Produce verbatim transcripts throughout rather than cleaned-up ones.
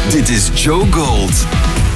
Dit is Joe Gold.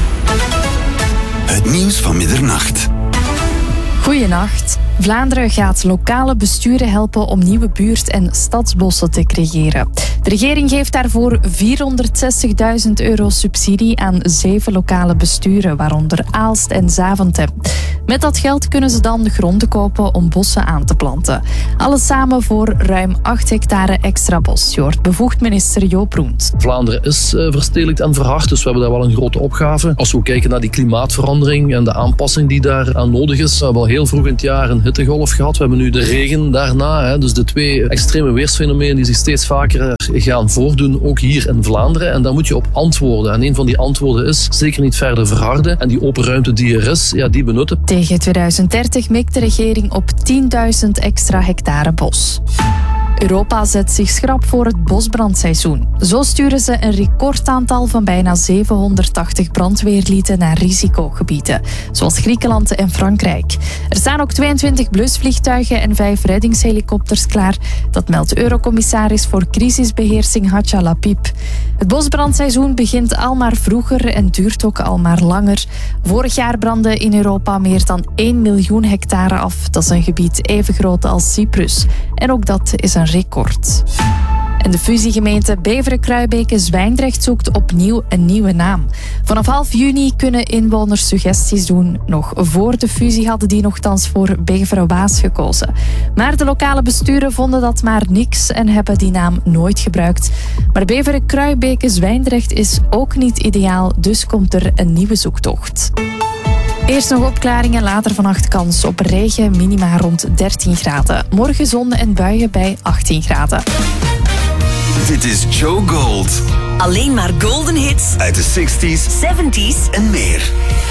Het nieuws van middernacht. Goeienacht. Vlaanderen gaat lokale besturen helpen om nieuwe buurt- en stadsbossen te creëren. De regering geeft daarvoor vierhonderdzestigduizend euro subsidie aan zeven lokale besturen, waaronder Aalst en Zaventem. Met dat geld kunnen ze dan gronden kopen om bossen aan te planten. Alles samen voor ruim acht hectare extra bos. Je hoort bevoegd minister Joop Roent. Vlaanderen is uh, verstedelijkt en verhard, dus we hebben daar wel een grote opgave. Als we kijken naar die klimaatverandering en de aanpassing die daar aan nodig is, we hebben al heel vroeg in het jaar een hittegolf gehad. We hebben nu de regen daarna, hè, dus de twee extreme weersfenomenen die zich steeds vaker gaan voordoen, ook hier in Vlaanderen. En daar moet je op antwoorden. En een van die antwoorden is zeker niet verder verharden. En die open ruimte die er is, ja, die benutten. Tegen tweeduizend dertig mikt de regering op tienduizend extra hectare bos. Europa zet zich schrap voor het bosbrandseizoen. Zo sturen ze een recordaantal van bijna zevenhonderdtachtig brandweerlieden naar risicogebieden, zoals Griekenland en Frankrijk. Er staan ook tweeëntwintig blusvliegtuigen en vijf reddingshelikopters klaar. Dat meldt Eurocommissaris voor crisisbeheersing Hatja Lapip. Het bosbrandseizoen begint al maar vroeger en duurt ook al maar langer. Vorig jaar brandde in Europa meer dan één miljoen hectare af. Dat is een gebied even groot als Cyprus. En ook dat is een record. En de fusiegemeente Beveren-Kruibeke-Zwijndrecht zoekt opnieuw een nieuwe naam. Vanaf half juni kunnen inwoners suggesties doen. Nog voor de fusie hadden die nogthans voor Beveren-Waas gekozen. Maar de lokale besturen vonden dat maar niks en hebben die naam nooit gebruikt. Maar Beveren-Kruibeke-Zwijndrecht is ook niet ideaal, dus komt er een nieuwe zoektocht. Eerst nog opklaringen, later vannacht kans op regen, minima rond dertien graden. Morgen zon en buien bij achttien graden. Dit is Joe Gold. Alleen maar golden hits Uit de zestig's zeventig's en meer.